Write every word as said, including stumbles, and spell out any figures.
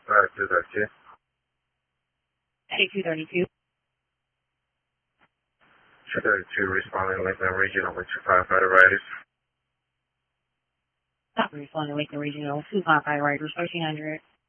Uh, two thirty-two. eight two thirty-two. two thirty-two, responding Lakeland Regional with two firefighter riders. Stop responding Lakeland Regional, two firefighter riders, thirteen hundred.